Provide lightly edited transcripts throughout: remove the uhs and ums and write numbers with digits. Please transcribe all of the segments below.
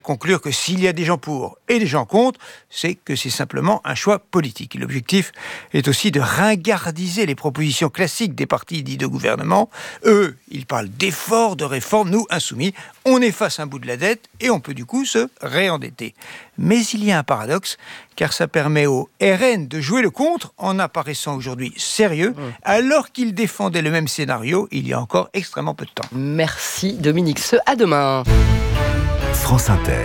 Conclure que s'il y a des gens pour et des gens contre, c'est que c'est simplement un choix politique. L'objectif est aussi de ringardiser les propositions classiques des partis dits de gouvernement. Eux, ils parlent d'efforts, de réformes. Nous, insoumis, on efface un bout de la dette et on peut du coup se réendetter. Mais il y a un paradoxe, car ça permet au RN de jouer le contre en apparaissant aujourd'hui sérieux, alors qu'ils défendaient le même scénario il y a encore extrêmement peu de temps. Merci Dominique Seux, à demain. France Inter.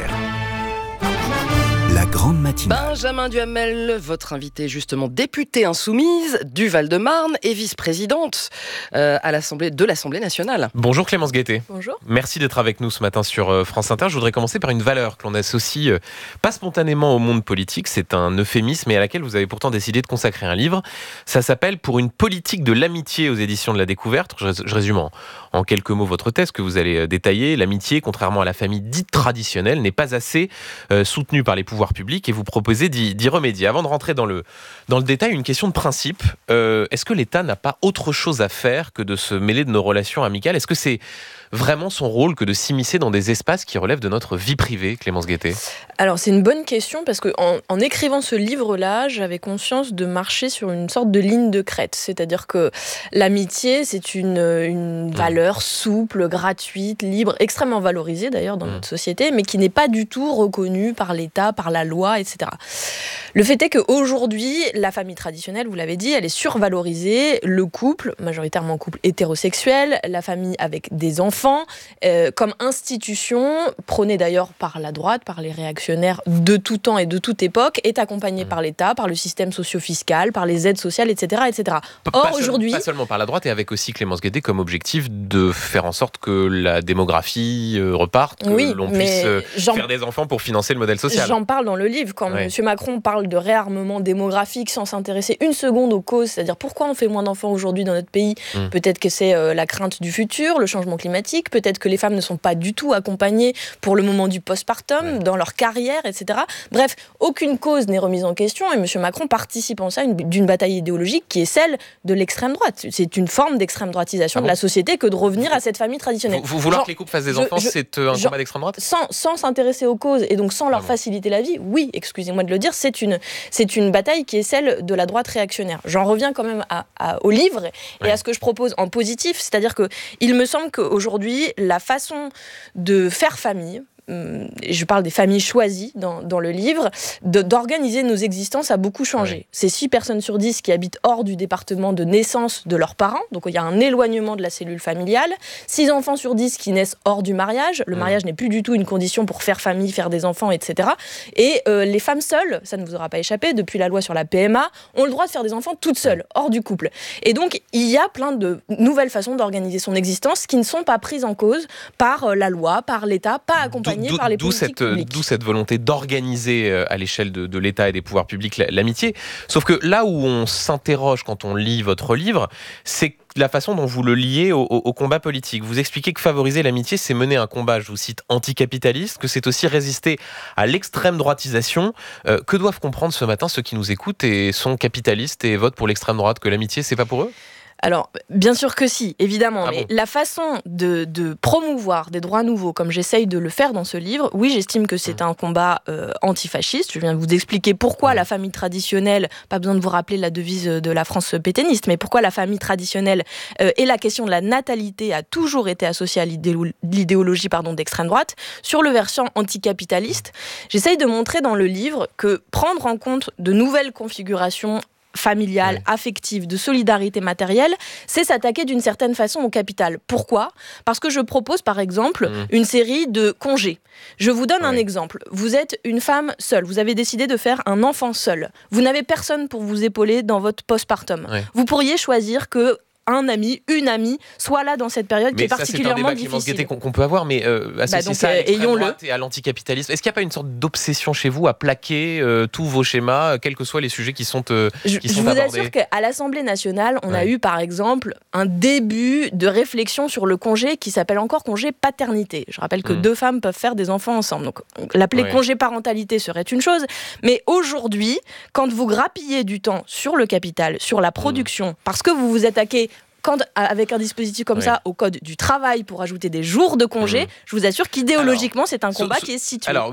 La grande matinale. Benjamin Duhamel, votre invité justement députée insoumise du Val-de-Marne et vice-présidente de l'Assemblée nationale. Bonjour Clémence Guettet. Bonjour. Merci d'être avec nous ce matin sur France Inter. Je voudrais commencer par une valeur que l'on associe pas spontanément au monde politique, c'est un euphémisme, mais à laquelle vous avez pourtant décidé de consacrer un livre. Ça s'appelle « Pour une politique de l'amitié » aux éditions de La Découverte. Je résume en quelques mots votre thèse que vous allez détailler. L'amitié, contrairement à la famille dite traditionnelle, n'est pas assez soutenue par les pouvoirs publics et vous proposez d'y remédier. Avant de rentrer dans le détail, une question de principe. Est-ce que l'État n'a pas autre chose à faire que de se mêler de nos relations amicales ? Est-ce que c'est vraiment son rôle que de s'immiscer dans des espaces qui relèvent de notre vie privée, Clémence Guettet ? Alors c'est une bonne question parce que en écrivant ce livre-là, j'avais conscience de marcher sur une sorte de ligne de crête. C'est-à-dire que l'amitié, c'est une valeur souple, gratuite, libre, extrêmement valorisée d'ailleurs dans notre société, mais qui n'est pas du tout reconnue par l'État, par la loi, etc. Le fait est qu'aujourd'hui, la famille traditionnelle, vous l'avez dit, elle est survalorisée. Le couple, majoritairement couple hétérosexuel, la famille avec des enfants, comme institution, prônée d'ailleurs par la droite, par les réactionnaires de tout temps et de toute époque, est accompagnée par l'État, par le système socio-fiscal, par les aides sociales, etc. etc. Or, aujourd'hui... Pas seulement par la droite, et avec aussi Clémence Guettet comme objectif de faire en sorte que la démographie reparte, que l'on puisse faire des enfants pour financer le modèle social. J'en parle dans le livre. Quand M. Macron parle de réarmement démographique sans s'intéresser une seconde aux causes, c'est-à-dire pourquoi on fait moins d'enfants aujourd'hui dans notre pays, peut-être que c'est la crainte du futur, le changement climatique, peut-être que les femmes ne sont pas du tout accompagnées pour le moment du postpartum, dans leur carrière, etc. Bref, aucune cause n'est remise en question et M. Macron participe en ça d'une bataille idéologique qui est celle de l'extrême droite. C'est une forme d'extrême droitisation de la société que de revenir à cette famille traditionnelle. Vouloir que les couples fassent des enfants, c'est un combat d'extrême droite ? Sans s'intéresser aux causes et donc sans leur faciliter la vie, oui, excusez-moi de le dire, c'est une bataille qui est celle de la droite réactionnaire. J'en reviens quand même au livre et à ce que je propose en positif, c'est-à-dire qu'il me semble qu'aujourd'hui, la façon de faire famille, je parle des familles choisies dans le livre, d'organiser nos existences a beaucoup changé. C'est 6 personnes sur 10 qui habitent hors du département de naissance de leurs parents, donc il y a un éloignement de la cellule familiale. 6 enfants sur 10 qui naissent hors du mariage. Le mariage n'est plus du tout une condition pour faire famille, faire des enfants, etc. Et les femmes seules, ça ne vous aura pas échappé, depuis la loi sur la PMA, ont le droit de faire des enfants toutes seules, hors du couple. Et donc, il y a plein de nouvelles façons d'organiser son existence qui ne sont pas prises en cause par la loi, par l'État, pas accompagnées par les politiques publiques. D'où cette volonté d'organiser à l'échelle de l'État et des pouvoirs publics l'amitié. Sauf que là où on s'interroge quand on lit votre livre, c'est la façon dont vous le liez au combat politique. Vous expliquez que favoriser l'amitié, c'est mener un combat, je vous cite, anticapitaliste, que c'est aussi résister à l'extrême droitisation. Que doivent comprendre ce matin ceux qui nous écoutent et sont capitalistes et votent pour l'extrême droite, que l'amitié, c'est pas pour eux ? Alors, bien sûr que si, évidemment, mais la façon de promouvoir des droits nouveaux, comme j'essaye de le faire dans ce livre, oui, j'estime que c'est un combat antifasciste. Je viens de vous expliquer pourquoi la famille traditionnelle, pas besoin de vous rappeler la devise de la France pétainiste, mais pourquoi la famille traditionnelle et la question de la natalité a toujours été associée à l'idéologie d'extrême droite. Sur le versant anticapitaliste, j'essaye de montrer dans le livre que prendre en compte de nouvelles configurations familiale, affective, de solidarité matérielle, c'est s'attaquer d'une certaine façon au capital. Pourquoi ? Parce que je propose, par exemple, une série de congés. Je vous donne un exemple. Vous êtes une femme seule. Vous avez décidé de faire un enfant seul. Vous n'avez personne pour vous épauler dans votre postpartum. Vous pourriez choisir que un ami, une amie, soit là dans cette période qui est particulièrement difficile. C'est un débat qu'on peut avoir, mais associer ça à l'extrême droite et à l'anticapitalisme. Est-ce qu'il n'y a pas une sorte d'obsession chez vous à plaquer tous vos schémas, quels que soient les sujets qui sont abordés ? Je vous assure qu'à l'Assemblée nationale, on a eu par exemple un début de réflexion sur le congé qui s'appelle encore congé paternité. Je rappelle que 2 femmes peuvent faire des enfants ensemble. Donc l'appeler congé parentalité serait une chose. Mais aujourd'hui, quand vous grappillez du temps sur le capital, sur la production, parce que vous vous attaquez avec un dispositif comme ça au code du travail pour ajouter des jours de congé, je vous assure qu'idéologiquement, c'est un combat qui est situé. Alors,